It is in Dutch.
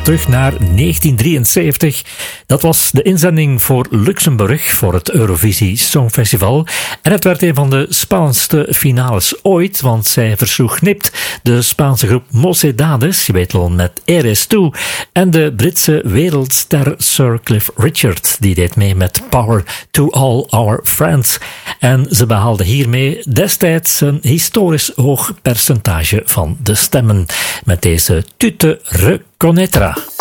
gaat terug naar 1973. Dat was de inzending voor Luxemburg voor het Eurovisie Songfestival. En het werd een van de spannendste finales ooit, want zij versloeg nipt de Spaanse groep Mocedades, je weet wel, met RS2, en de Britse wereldster Sir Cliff Richard, die deed mee met Power to All Our Friends. En ze behaalde hiermee destijds een historisch hoog percentage van de stemmen met deze Tu te reconnaîtras.